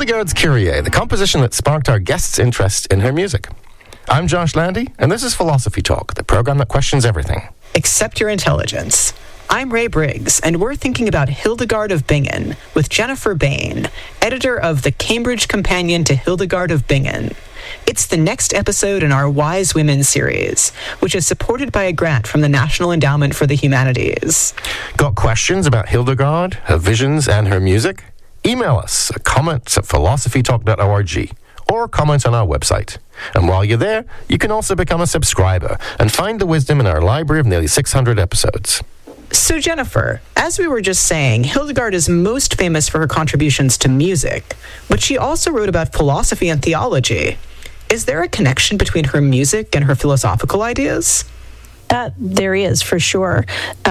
Hildegard's Kyrie, the composition that sparked our guest's interest in her music. I'm Josh Landy, and this is Philosophy Talk, the program that questions everything. Accept your intelligence. I'm Ray Briggs, and we're thinking about Hildegard of Bingen with Jennifer Bain, editor of the Cambridge Companion to Hildegard of Bingen. It's the next episode in our Wise Women series, which is supported by a grant from the National Endowment for the Humanities. Got questions about Hildegard, her visions, and her music? Email us at comments@philosophytalk.org or comment on our website. And while you're there, you can also become a subscriber and find the wisdom in our library of nearly 600 episodes. So, Jennifer, as we were just saying, Hildegard is most famous for her contributions to music, but she also wrote about philosophy and theology. Is there a connection between her music and her philosophical ideas? There is, for sure.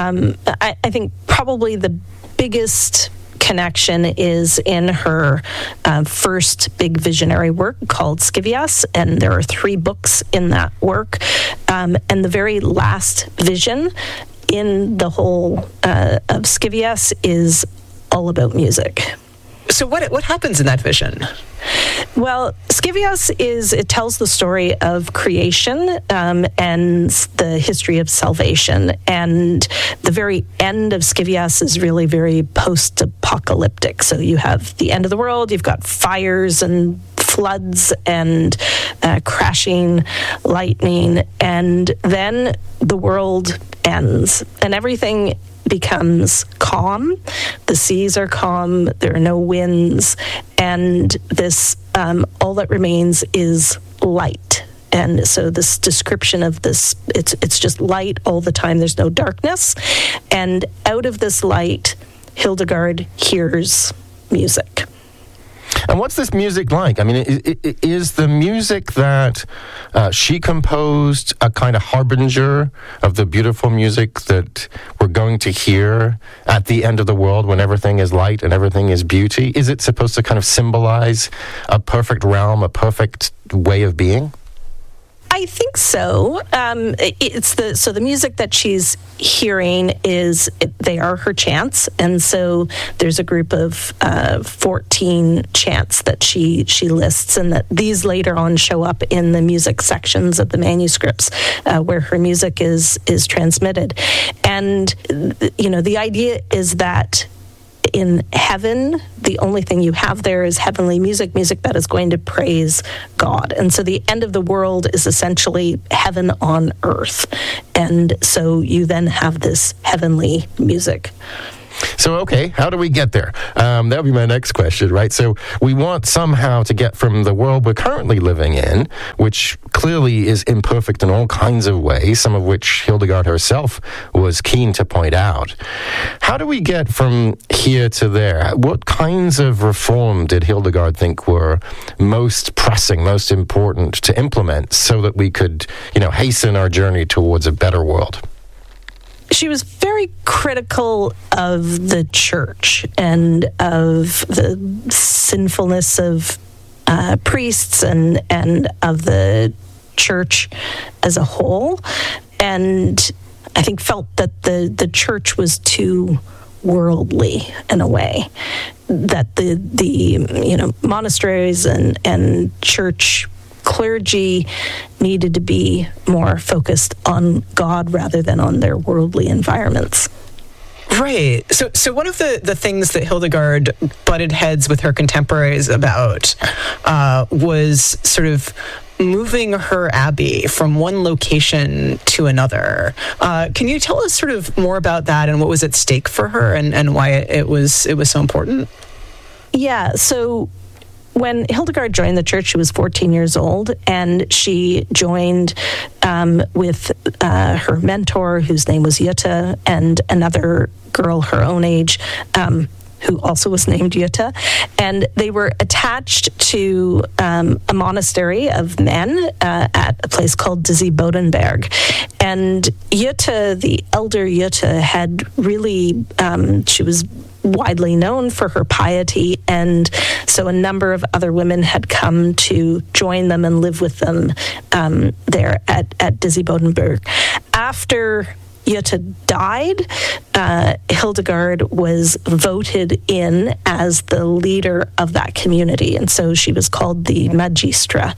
I think probably the biggest connection is in her first big visionary work called Scivias, and there are 3 books in that work. And the very last vision in the whole of Scivias is all about music. So what happens in that vision? Well, Scivias it tells the story of creation and the history of salvation. And the very end of Scivias is really very post-apocalyptic. So you have the end of the world, you've got fires and floods and crashing lightning, and then the world ends and everything becomes calm. The seas are calm, there are no winds, and this all that remains is light. And so this description of this, it's just light all the time, there's no darkness. And out of this light, Hildegard hears music. And what's this music like? I mean, is the music that she composed a kind of harbinger of the beautiful music that we're going to hear at the end of the world when everything is light and everything is beauty? Is it supposed to kind of symbolize a perfect realm, a perfect way of being? I think so. The music that she's hearing they are her chants, and so there's a group of 14 chants that she lists, and that these later on show up in the music sections of the manuscripts where her music is transmitted. And the idea is that in heaven, the only thing you have there is heavenly music that is going to praise God. And so the end of the world is essentially heaven on earth. And so you then have this heavenly music. So, okay, how do we get there? That'll be my next question, right? So we want somehow to get from the world we're currently living in, which clearly is imperfect in all kinds of ways, some of which Hildegard herself was keen to point out. How do we get from here to there? What kinds of reform did Hildegard think were most pressing, most important to implement so that we could, hasten our journey towards a better world? She was very critical of the church and of the sinfulness of priests and of the church as a whole, and I think felt that the church was too worldly in a way, that the monasteries and church clergy needed to be more focused on God rather than on their worldly environments. Right. So one of the things that Hildegard butted heads with her contemporaries about was sort of moving her abbey from one location to another. Can you tell us sort of more about that and what was at stake for her and why it was so important? Yeah, so when Hildegard joined the church, she was 14 years old, and she joined with her mentor, whose name was Jutta, and another girl her own age, who also was named Jutta. And they were attached to a monastery of men at a place called Disibodenberg. And Jutta, the elder Jutta, had really, she was widely known for her piety, and so a number of other women had come to join them and live with them there at Disibodenberg. After Jutta died, Hildegard was voted in as the leader of that community, and so she was called the Magistra.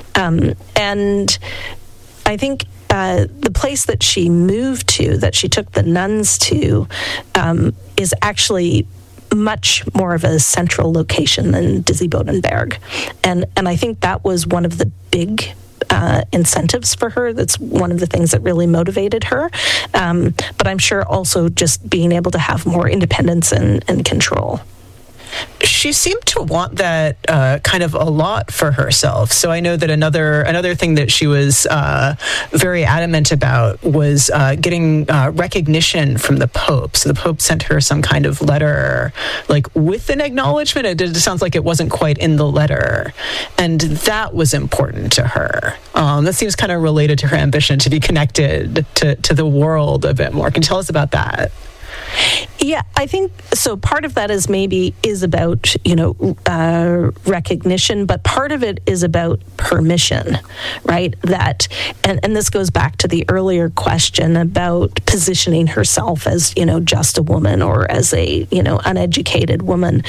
And I think the place that she moved to, that she took the nuns to, is actually much more of a central location than Disibodenberg. And I think that was one of the big incentives for her. That's one of the things that really motivated her. But I'm sure also just being able to have more independence and control. She seemed to want that kind of a lot for herself. So I know that another thing that she was very adamant about was getting recognition from the Pope. So the Pope sent her some kind of letter, like with an acknowledgement. It sounds like it wasn't quite in the letter, and that was important to her. That seems kind of related to her ambition to be connected to the world a bit more. Can you tell us about that? Yeah, I think so. Part of that is about, recognition, but part of it is about permission, right? That, and this goes back to the earlier question about positioning herself as, just a woman or as a, uneducated woman,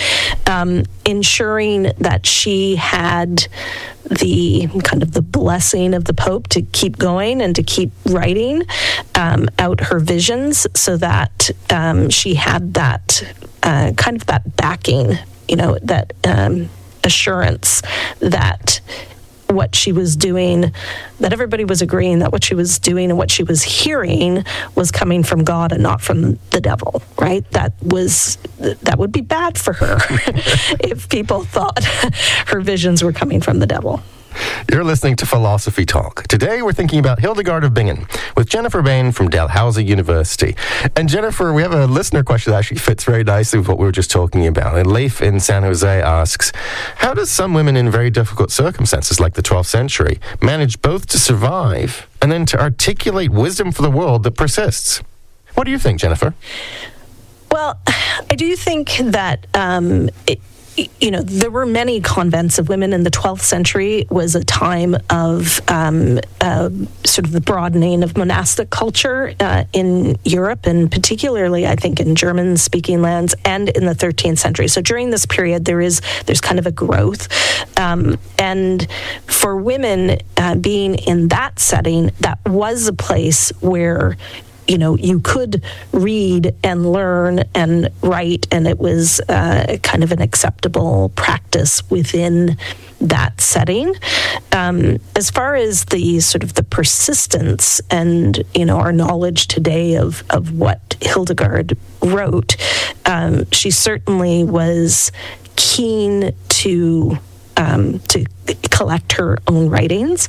ensuring that she had the kind of the blessing of the Pope to keep going and to keep writing out her visions, so that she had that kind of that backing, that assurance that what she was doing, that everybody was agreeing that what she was doing and what she was hearing was coming from God and not from the devil, right? That would be bad for her if people thought her visions were coming from the devil. You're listening to Philosophy Talk. Today we're thinking about Hildegard of Bingen with Jennifer Bain from Dalhousie University. And Jennifer, we have a listener question that actually fits very nicely with what we were just talking about. And Leif in San Jose asks, how does some women in very difficult circumstances like the 12th century manage both to survive and then to articulate wisdom for the world that persists? What do you think, Jennifer? Well, I do think that there were many convents of women in the 12th century. Was a time of sort of the broadening of monastic culture in Europe, and particularly, I think, in German-speaking lands, and in the 13th century. So during this period, there's kind of a growth. And for women being in that setting, that was a place where you could read and learn and write, and it was kind of an acceptable practice within that setting. As far as the sort of the persistence and, our knowledge today of what Hildegard wrote, she certainly was keen to collect her own writings.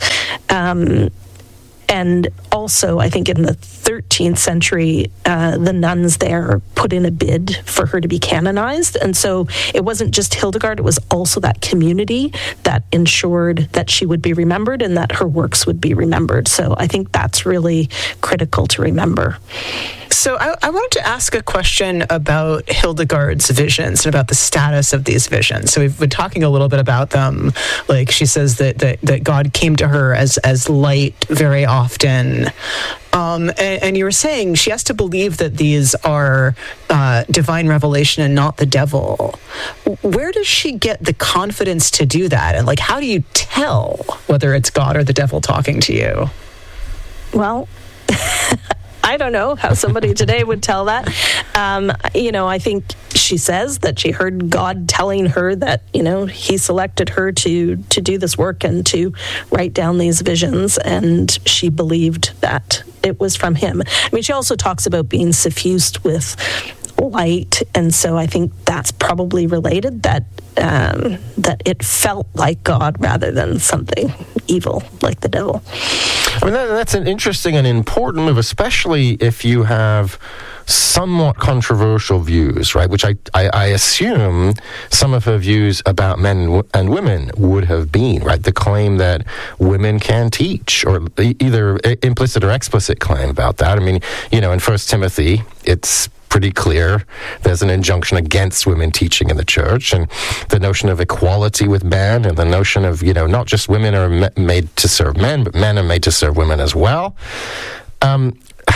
And also, I think in the 13th century, the nuns there put in a bid for her to be canonized. And so it wasn't just Hildegard, it was also that community that ensured that she would be remembered and that her works would be remembered. So I think that's really critical to remember. So I wanted to ask a question about Hildegard's visions and about the status of these visions. So we've been talking a little bit about them. Like she says that God came to her as light very often. And you were saying she has to believe that these are divine revelation and not the devil. Where does she get the confidence to do that? And how do you tell whether it's God or the devil talking to you? Well, I don't know how somebody today would tell that. I think she says that she heard God telling her that, he selected her to do this work and to write down these visions, and she believed that it was from him. I mean, she also talks about being suffused with light, and so I think that's probably related, that it felt like God rather than something evil like the devil. I mean, that's an interesting and important move, especially if you have somewhat controversial views, right? Which I assume some of her views about men and women would have been, right? The claim that women can teach, or either implicit or explicit claim about that. I mean, in 1 Timothy, it's pretty clear there's an injunction against women teaching in the church, and the notion of equality with men, and the notion of, not just women are made to serve men, but men are made to serve women as well.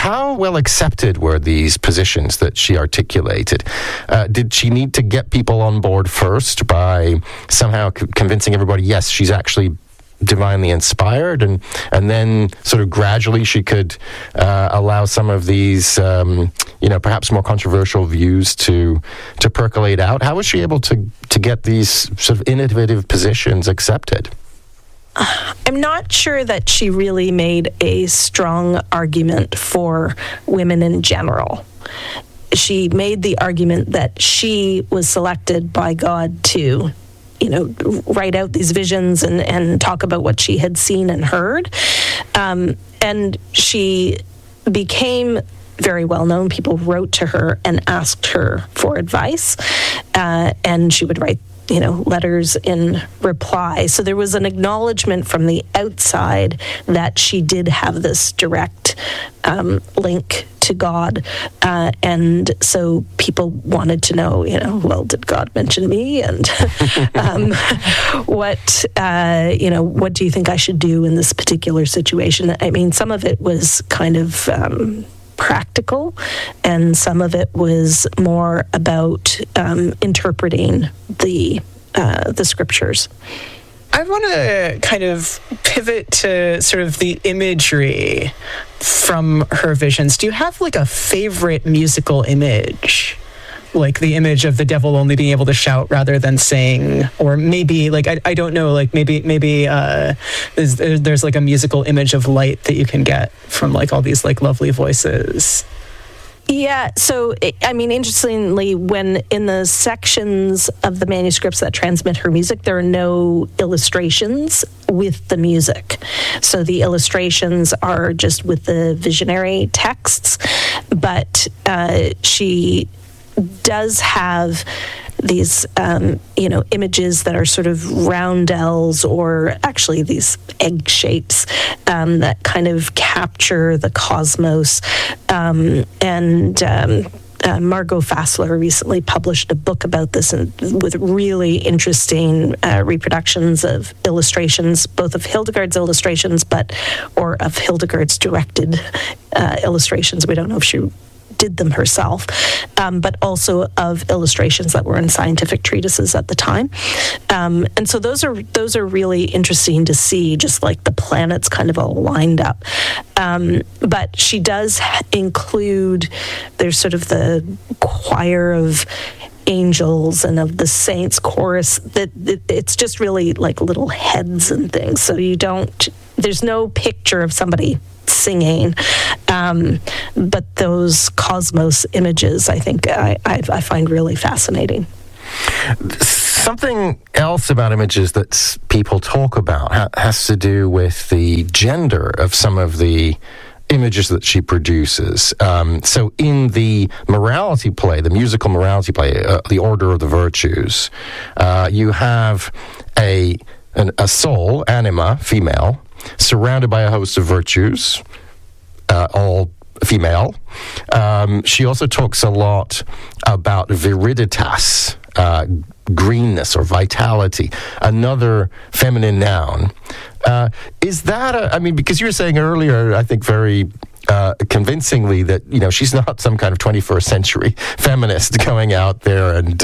how well accepted were these positions that she articulated? Did she need to get people on board first by somehow convincing everybody, yes, she's actually divinely inspired, and then sort of gradually she could allow some of these perhaps more controversial views to percolate out? How was she able to get these sort of innovative positions accepted? I'm not sure that she really made a strong argument for women in general. She made the argument that she was selected by God to write out these visions and talk about what she had seen and heard. And she became very well known. People wrote to her and asked her for advice. And she would write, letters in reply. So there was an acknowledgement from the outside that she did have this direct link to God. And so people wanted to know, well, did God mention me? And what do you think I should do in this particular situation? I mean, some of it was kind of practical, and some of it was more about interpreting the scriptures. I want to kind of pivot to sort of the imagery from her visions. Do you have like a favorite musical image? Like the image of the devil only being able to shout rather than sing, or maybe like I don't know, like maybe there's like a musical image of light that you can get from like all these like lovely voices. Yeah, so, interestingly, when in the sections of the manuscripts that transmit her music, there are no illustrations with the music. So the illustrations are just with the visionary texts, but she does have these, images that are sort of roundels, or actually these egg shapes that kind of capture the cosmos. Margot Fassler recently published a book about this, and with really interesting reproductions of illustrations, both of Hildegard's illustrations, or of Hildegard's directed illustrations. We don't know if she did them herself, but also of illustrations that were in scientific treatises at the time. And so those are really interesting to see, just like the planets kind of all lined up. But she does include, there's sort of the choir of angels and of the saints chorus, that it's just really like little heads and things. So there's no picture of somebody singing, but those cosmos images, I think I find really fascinating. Something else about images that people talk about has to do with the gender of some of the images that she produces. So in the morality play, the musical morality play, The Order of the Virtues, you have a soul, anima, female, surrounded by a host of virtues, all female. She also talks a lot about viriditas, greenness or vitality, another feminine noun. Is that because you were saying earlier, I think very convincingly, that she's not some kind of 21st century feminist going out there and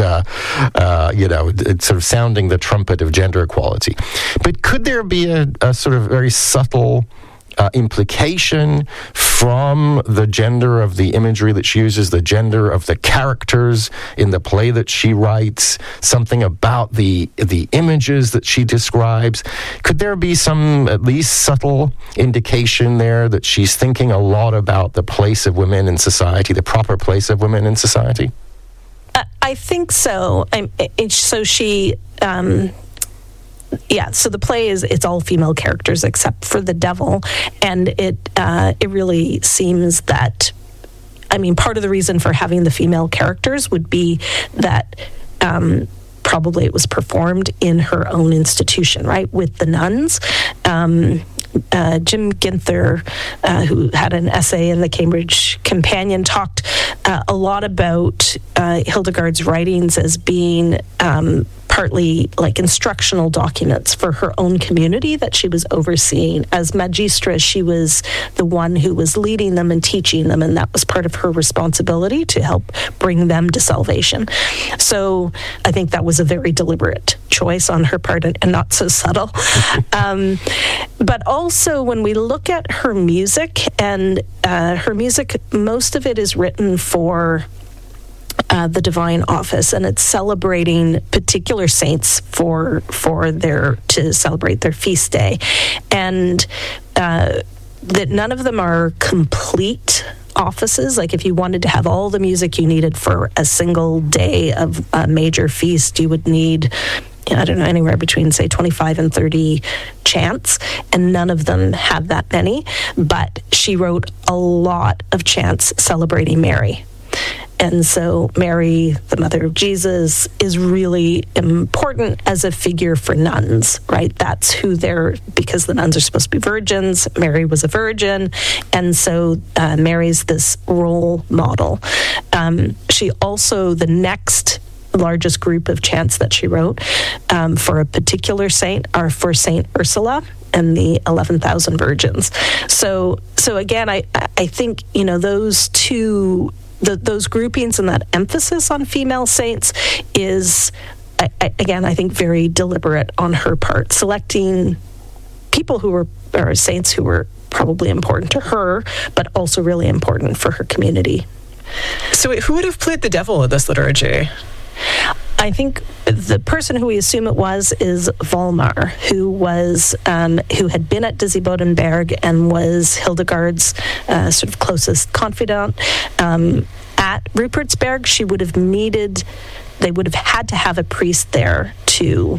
sort of sounding the trumpet of gender equality. But could there be a sort of very subtle implication from the gender of the imagery that she uses, the gender of the characters in the play that she writes, something about the images that she describes? Could there be some at least subtle indication there that she's thinking a lot about the place of women in society, the proper place of women in society? I think so. So she... so the play it's all female characters except for the devil, and it really seems that, part of the reason for having the female characters would be that probably it was performed in her own institution, right, with the nuns. Jim Ginther, who had an essay in the Cambridge Companion, talked a lot about Hildegard's writings as being partly like instructional documents for her own community that she was overseeing. As magistra, she was the one who was leading them and teaching them, and that was part of her responsibility to help bring them to salvation. So I think that was a very deliberate choice on her part and not so subtle. But also when we look at her music, and her music, most of it is written for the Divine Office, and it's celebrating particular saints to celebrate their feast day, and that none of them are complete offices. Like if you wanted to have all the music you needed for a single day of a major feast, you would need, I don't know, anywhere between, say, 25 and 30 chants, and none of them have that many. But she wrote a lot of chants celebrating Mary. And so Mary, the mother of Jesus, is really important as a figure for nuns, right? That's who because the nuns are supposed to be virgins. Mary was a virgin. And so Mary's this role model. She also, the next largest group of chants that she wrote for a particular saint are for Saint Ursula and the 11,000 virgins. So again, I think, those two, those groupings and that emphasis on female saints is, again, I think very deliberate on her part, selecting people or saints who were probably important to her, but also really important for her community. So who would have played the devil in this liturgy? I think the person who we assume it was is Volmar, who had been at Disibodenberg and was Hildegard's sort of closest confidant. At Rupertsberg, they would have had to have a priest there to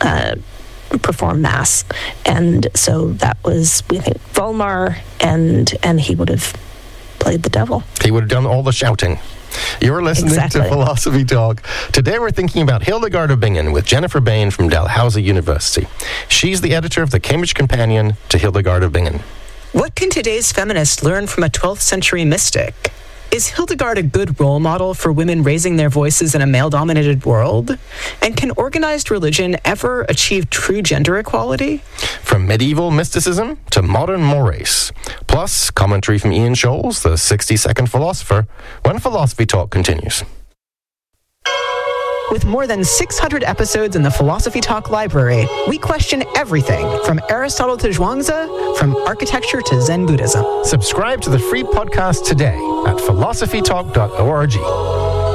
perform Mass. And so that was, we think, Volmar, and he would have played the devil. He would have done all the shouting. You're listening to Philosophy Talk. Today we're thinking about Hildegard of Bingen with Jennifer Bain from Dalhousie University. She's the editor of the Cambridge Companion to Hildegard of Bingen. What can today's feminists learn from a 12th century mystic? Is Hildegard a good role model for women raising their voices in a male-dominated world? And can organized religion ever achieve true gender equality? From medieval mysticism to modern mores. Plus, commentary from Ian Scholes, the 60-second philosopher, when Philosophy Talk continues. With more than 600 episodes in the Philosophy Talk library, we question everything from Aristotle to Zhuangzi, from architecture to Zen Buddhism. Subscribe to the free podcast today at philosophytalk.org.